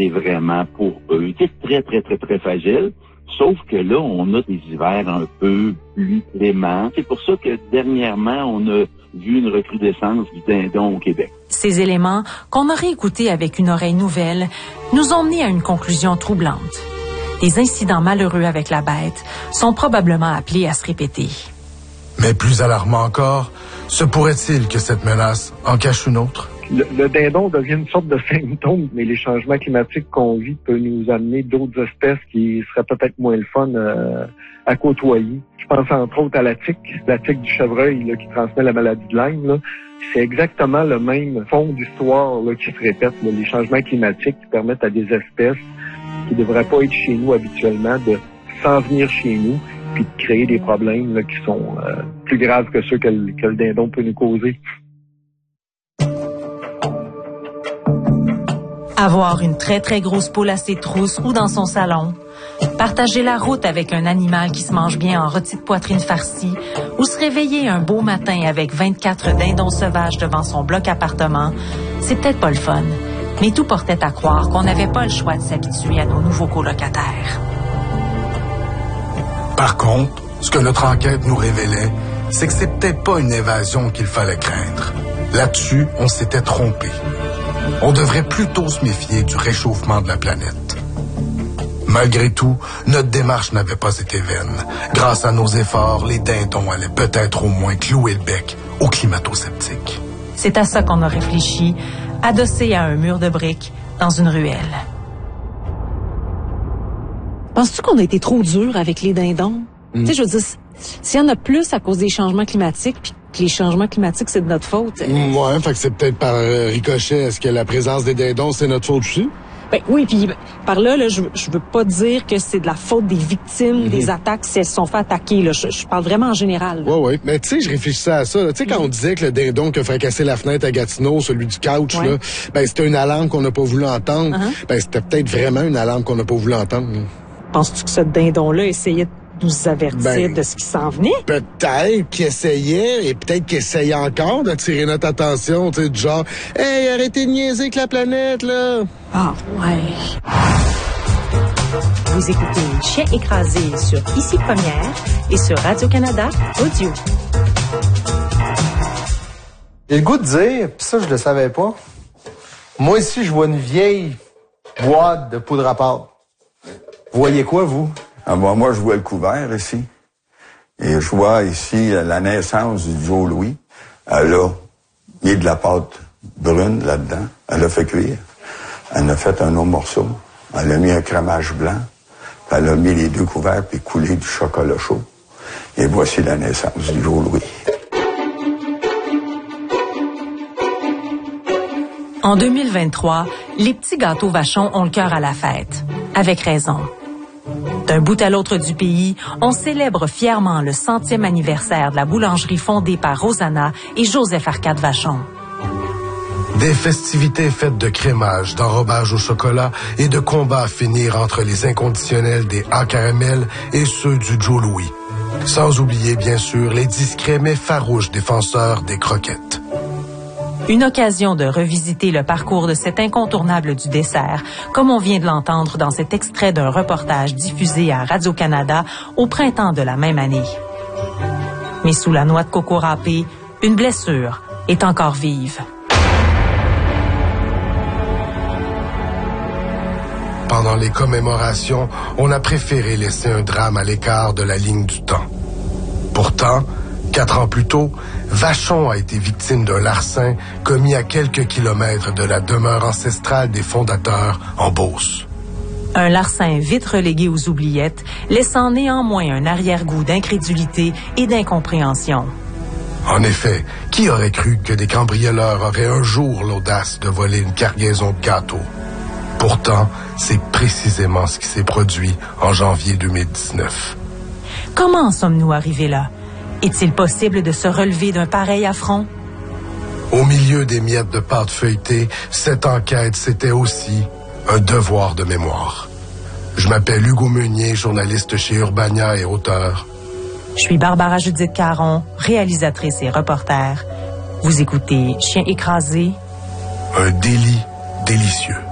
c'est vraiment pour eux. C'est très, très, très, très fragile. Sauf que là, on a des hivers un peu plus cléments. C'est pour ça que dernièrement, on a vu une recrudescence du dindon au Québec. Ces éléments, qu'on aurait écoutés avec une oreille nouvelle, nous ont mené à une conclusion troublante. Les incidents malheureux avec la bête sont probablement appelés à se répéter. Mais plus alarmant encore, se pourrait-il que cette menace en cache une autre? Le dindon devient une sorte de symptôme, mais les changements climatiques qu'on vit peuvent nous amener d'autres espèces qui seraient peut-être moins le fun à côtoyer. Je pense entre autres à la tique du chevreuil là, qui transmet la maladie de Lyme. Là. C'est exactement le même fond d'histoire là, qui se répète. Là. Les changements climatiques qui permettent à des espèces qui ne devraient pas être chez nous habituellement de s'en venir chez nous puis de créer des problèmes là, qui sont plus graves que ceux que le dindon peut nous causer. Avoir une très très grosse poule à ses trousses ou dans son salon, partager la route avec un animal qui se mange bien en rôti de poitrine farcie ou se réveiller un beau matin avec 24 dindons sauvages devant son bloc appartement, c'est peut-être pas le fun. Mais tout portait à croire qu'on n'avait pas le choix de s'habituer à nos nouveaux colocataires. Par contre, ce que notre enquête nous révélait, c'est que c'est peut-être pas une évasion qu'il fallait craindre. Là-dessus, on s'était trompé. On devrait plutôt se méfier du réchauffement de la planète. Malgré tout, notre démarche n'avait pas été vaine. Grâce à nos efforts, les dindons allaient peut-être au moins clouer le bec aux climato-sceptiques. C'est à ça qu'on a réfléchi, adossé à un mur de briques dans une ruelle. Penses-tu qu'on a été trop dur avec les dindons? Tu sais, je veux dire, s'il y en a plus à cause des changements climatiques, puis que les changements climatiques, c'est de notre faute. Ouais, fait que c'est peut-être par ricochet. Est-ce que la présence des dindons, c'est notre faute aussi? Ben oui, puis par là, je veux pas dire que c'est de la faute des victimes des attaques si elles se sont fait attaquer. Là. Je parle vraiment en général. Là. Ouais. Mais tu sais, je réfléchissais à ça. Tu sais, quand on disait que le dindon qui a fracassé la fenêtre à Gatineau, celui du couch, là, ben c'était une alarme qu'on n'a pas voulu entendre. Ben c'était peut-être vraiment une alarme qu'on n'a pas voulu entendre. Là. Penses-tu que ce dindon-là essayait de nous avertir de ce qui s'en venait? Peut-être qu'il essayait, et peut-être qu'il essayait encore d'attirer notre attention, tu sais, du genre « Hey, arrêtez de niaiser avec la planète, là! » Ah, ouais. Vous écoutez Chien écrasé sur Ici Première et sur Radio-Canada Audio. J'ai le goût de dire, pis ça, je le savais pas. Moi, ici, je vois une vieille boîte de poudre à pâte. Vous voyez quoi, vous? Ah bon, moi, je vois le couvert ici. Et je vois ici la naissance du Joe Louis. Elle a mis de la pâte brune là-dedans. Elle a fait cuire. Elle a fait un autre morceau. Elle a mis un crémage blanc. Puis elle a mis les deux couverts puis coulé du chocolat chaud. Et voici la naissance du Joe Louis. En 2023, les petits gâteaux Vachon ont le cœur à la fête. Avec raison. D'un bout à l'autre du pays, on célèbre fièrement le 100e anniversaire de la boulangerie fondée par Rosanna et Joseph Arcade Vachon. Des festivités faites de crémage, d'enrobage au chocolat et de combats à finir entre les inconditionnels des A-caramel et ceux du Joe Louis. Sans oublier, bien sûr, les discrets mais farouches défenseurs des croquettes. Une occasion de revisiter le parcours de cet incontournable du dessert, comme on vient de l'entendre dans cet extrait d'un reportage diffusé à Radio-Canada au printemps de la même année. Mais sous la noix de coco râpée, une blessure est encore vive. Pendant les commémorations, on a préféré laisser un drame à l'écart de la ligne du temps. Pourtant, 4 ans plus tôt, Vachon a été victime d'un larcin commis à quelques kilomètres de la demeure ancestrale des fondateurs en Beauce. Un larcin vite relégué aux oubliettes, laissant néanmoins un arrière-goût d'incrédulité et d'incompréhension. En effet, qui aurait cru que des cambrioleurs auraient un jour l'audace de voler une cargaison de gâteaux? Pourtant, c'est précisément ce qui s'est produit en janvier 2019. Comment en sommes-nous arrivés là? Est-il possible de se relever d'un pareil affront? Au milieu des miettes de pâte feuilletée, cette enquête, c'était aussi un devoir de mémoire. Je m'appelle Hugo Meunier, journaliste chez Urbania et auteur. Je suis Barbara Judith Caron, réalisatrice et reporter. Vous écoutez Chien écrasé. Un délit délicieux.